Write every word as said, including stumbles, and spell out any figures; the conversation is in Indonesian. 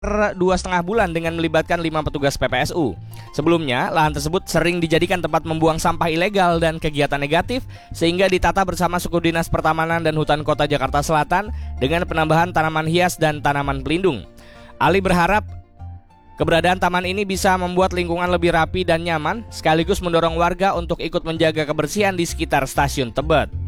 dua setengah bulan dengan melibatkan lima petugas P P S U. Sebelumnya, lahan tersebut sering dijadikan tempat membuang sampah ilegal dan kegiatan negatif, sehingga ditata bersama Suku Dinas Pertamanan dan Hutan Kota Jakarta Selatan dengan penambahan tanaman hias dan tanaman pelindung. Ali berharap keberadaan taman ini bisa membuat lingkungan lebih rapi dan nyaman, sekaligus mendorong warga untuk ikut menjaga kebersihan di sekitar Stasiun Tebet.